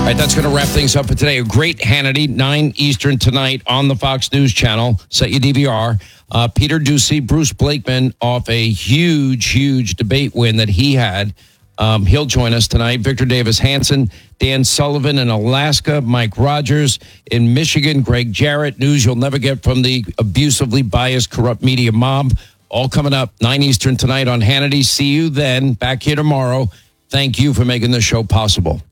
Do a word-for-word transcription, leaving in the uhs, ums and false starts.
All right, that's going to wrap things up for today. A great Hannity, nine Eastern tonight on the Fox News Channel. Set your D V R. Uh, Peter Doocy, Bruce Blakeman off a huge, huge debate win that he had. Um, he'll join us tonight. Victor Davis Hanson, Dan Sullivan in Alaska, Mike Rogers in Michigan, Greg Jarrett. News you'll never get from the abusively biased, corrupt media mob. All coming up, nine Eastern tonight on Hannity. See you then. Back here tomorrow. Thank you for making this show possible.